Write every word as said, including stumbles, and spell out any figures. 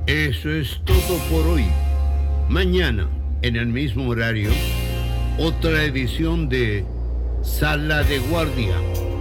Eso es todo por hoy. Mañana, en el mismo horario, otra edición de Sala de Guardia.